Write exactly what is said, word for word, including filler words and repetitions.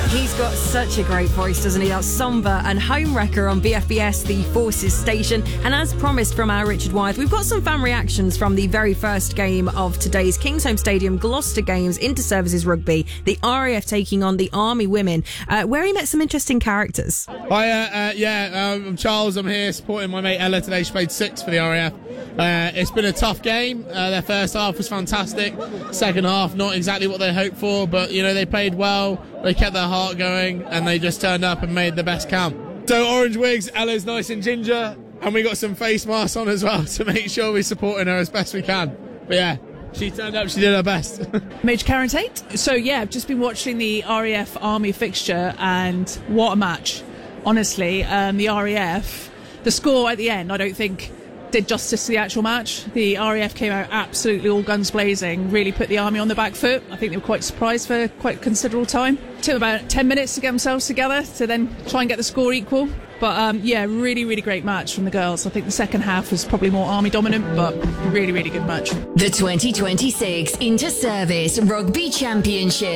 He's got such a great voice, doesn't he? That's Somber and Home Wrecker on B F B S, the Forces station. And as promised from our Richard Wyeth, we've got some fan reactions from the very first game of today's Kingsholm Stadium Gloucester Games Inter-Services Rugby, the R A F taking on the Army Women, uh, where he met some interesting characters. Hi, uh, uh, yeah, um, I'm Charles. I'm here supporting my mate Ella today. She played six for the R A F. Uh, it's been a tough game. Uh, their first half was fantastic. Second half, not exactly what they hoped for, but, you know, they played well. They kept their heart going, and they just turned up and made the best count. So orange wigs, Ella's nice and ginger, and we got some face masks on as well to make sure we're supporting her as best we can. But yeah, she turned up, she did her best. Major Karen Tate. So yeah, I've just been watching the R A F Army fixture, and what a match. Honestly, um, the R A F, the score at the end, I don't think did justice to the actual match. The R A F came out absolutely all guns blazing, really put the Army on the back foot. I think they were quite surprised for quite considerable time. Took about ten minutes to get themselves together to then try and get the score equal. But um, yeah, really, really great match from the girls. I think the second half was probably more Army dominant, but really, really good match. The twenty twenty-six Inter-Service Rugby Championship.